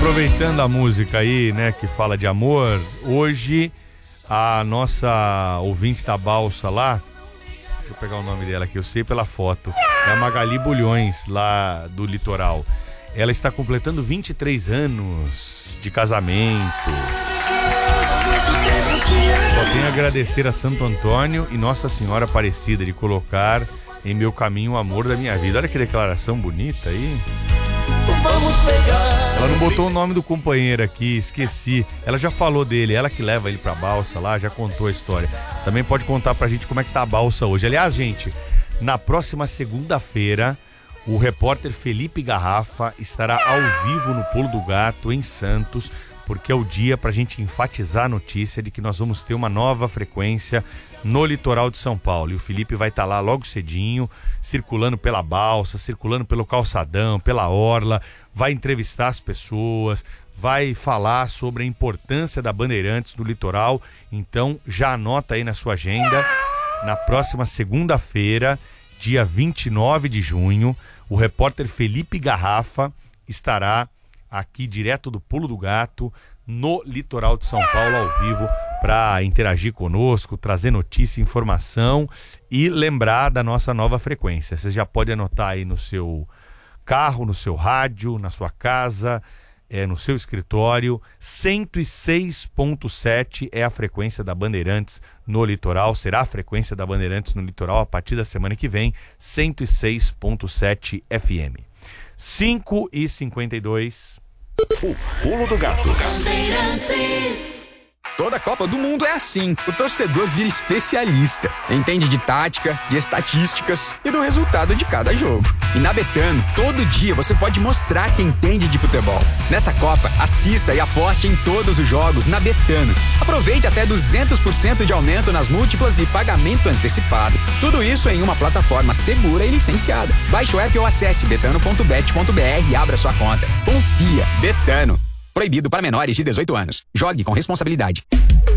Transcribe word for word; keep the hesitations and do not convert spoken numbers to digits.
Aproveitando a música aí, né, que fala de amor, hoje a nossa ouvinte da balsa lá, deixa eu pegar o nome dela aqui, eu sei pela foto, é a Magali Bulhões, lá do litoral. Ela está completando vinte e três anos de casamento. Só tenho a agradecer a Santo Antônio e Nossa Senhora Aparecida de colocar em meu caminho o amor da minha vida. Olha que declaração bonita aí. Ela não botou o nome do companheiro aqui, esqueci. Ela já falou dele, ela que leva ele pra balsa lá, já contou a história. Também pode contar pra gente como é que tá a balsa hoje. Aliás, gente, na próxima segunda-feira, o repórter Felipe Garrafa estará ao vivo no Pulo do Gato, em Santos, porque é o dia pra gente enfatizar a notícia de que nós vamos ter uma nova frequência no litoral de São Paulo. E o Felipe vai estar lá logo cedinho, circulando pela balsa, circulando pelo calçadão, pela orla, vai entrevistar as pessoas, vai falar sobre a importância da Bandeirantes no litoral. Então já anota aí na sua agenda, na próxima segunda-feira, dia vinte e nove de junho, o repórter Felipe Garrafa estará aqui direto do Pulo do Gato, no litoral de São Paulo, ao vivo, para interagir conosco, trazer notícia, informação e lembrar da nossa nova frequência. Você já pode anotar aí no seu carro, no seu rádio, na sua casa, é, no seu escritório. cento e seis ponto sete é a frequência da Bandeirantes no litoral, será a frequência da Bandeirantes no litoral a partir da semana que vem, cento e seis ponto sete F M. cinco e cinquenta e dois. O Pulo do Gato. Toda Copa do Mundo é assim. O torcedor vira especialista. Entende de tática, de estatísticas e do resultado de cada jogo. E na Betano, todo dia você pode mostrar que entende de futebol. Nessa Copa, assista e aposte em todos os jogos na Betano. Aproveite até duzentos por cento de aumento nas múltiplas e pagamento antecipado. Tudo isso em uma plataforma segura e licenciada. Baixe o app ou acesse betano ponto bet ponto b r e abra sua conta. Confia. Betano. Proibido para menores de dezoito anos. Jogue com responsabilidade.